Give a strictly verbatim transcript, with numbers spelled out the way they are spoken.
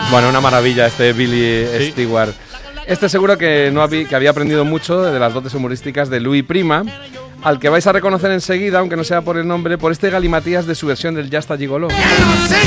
Bueno, una maravilla este Billy Sí. Stewart. Este seguro que, no había, que había aprendido mucho de las dotes humorísticas de Louis Prima, al que vais a reconocer enseguida, aunque no sea por el nombre, por este galimatías de su versión del Ya está Gigoló. Ya no sé